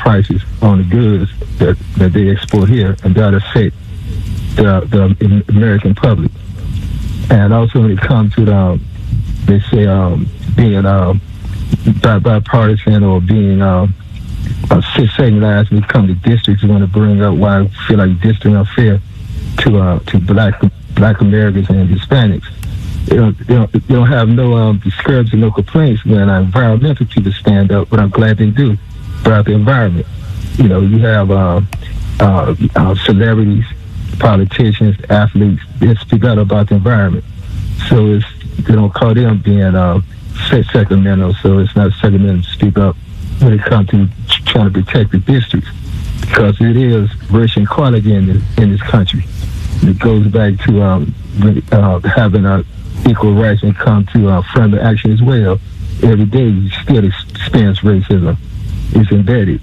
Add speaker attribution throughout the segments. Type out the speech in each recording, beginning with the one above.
Speaker 1: prices on the goods that they export here, and that affect the American public. And also when it comes to they say being bipartisan or being secularized when it comes to districts, you want to bring up why I feel like districts are unfair to black Americans and Hispanics. They don't have no discouragement, no complaints when environmental people stand up, but I'm glad they do about the environment. You know, you have celebrities, politicians, athletes, they speak out about the environment. So they don't call them being Sacramento, so it's not Sacramento to speak up when it comes to trying to protect the districts, because it is racial equality in this country. It goes back to having equal rights when it comes to affirmative action as well. Every day you still experience racism. It's embedded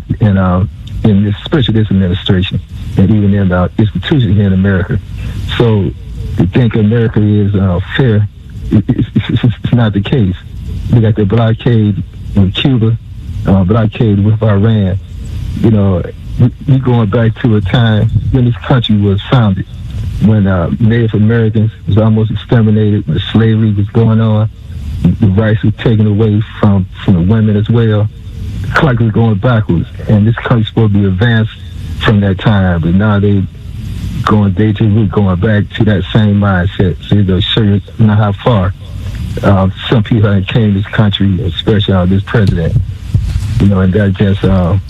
Speaker 1: in this, especially this administration, and even in the institutions here in America. So to think America is fair, it's not the case. We got the blockade with Cuba, blockade with Iran. You know, we going back to a time when this country was founded, when Native Americans was almost exterminated, when slavery was going on, the rights were taken away from the women as well. The clock was going backwards, and this country's supposed to be advanced from that time, but now they going day to week, going back to that same mindset. So they'll show you not how far some people have came to this country, especially this president. You know, and that just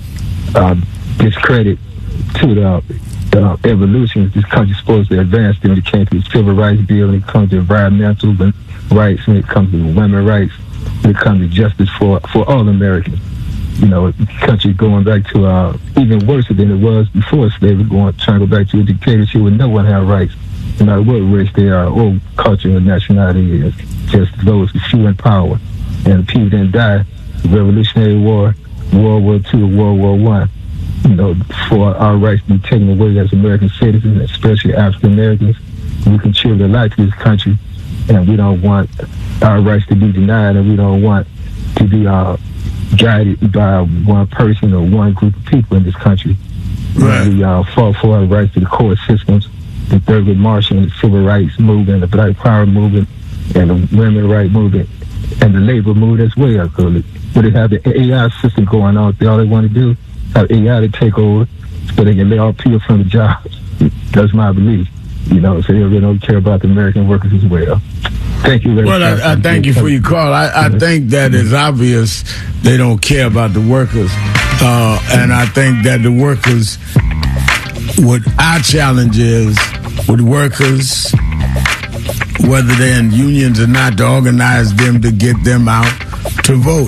Speaker 1: discredit to the evolution this country's supposed to advance when it came to the Civil Rights Bill, when it comes to environmental rights, when it comes to women's rights, when it comes to justice for all Americans. You know, the country going back to even worse than it was before slavery, trying to go back to a dictatorship where no one had rights, no matter what race they are or culture or nationality is, just those with few in power. And people didn't die. The Revolutionary War, World War II, World War I. You know, for our rights to be taken away as American citizens, especially African Americans. We contribute a lot to this country, and we don't want our rights to be denied, and we don't want to be guided by one person or one group of people in this country.
Speaker 2: Right.
Speaker 1: We fought for our rights to the court systems, the Thurgood Marshall and the Civil Rights Movement, the Black Power Movement, and the Women's Rights Movement, and the labor movement as well. But they have the AI system going on. All they want to do have AI to take over so they can lay all people from the jobs. That's my belief. You know, so they really don't care about the American workers as well. Thank you very much.
Speaker 2: Well, I thank you for your call. I think that it's obvious they don't care about the workers. And I think that the workers, what our challenge is with workers, whether they're in unions or not, to organize them to get them out to vote.